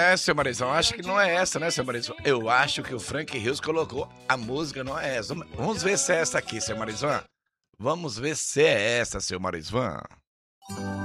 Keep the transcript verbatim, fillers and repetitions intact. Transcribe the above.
É, seu Marizão, acho que não é essa, né, seu Marizão? Eu acho que o Frank Rios colocou a música, não é essa. Vamos ver se é essa aqui, seu Marizão. Vamos ver se é essa, seu Marizão.